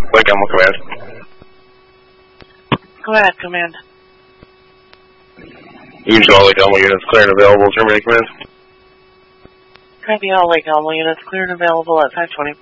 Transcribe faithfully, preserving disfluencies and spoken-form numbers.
Lake Elmo Command. Go ahead, command. Unit all Lake Elmo units clear and available. Terminate command. Copy all Lake Elmo units clear and available at five twenty.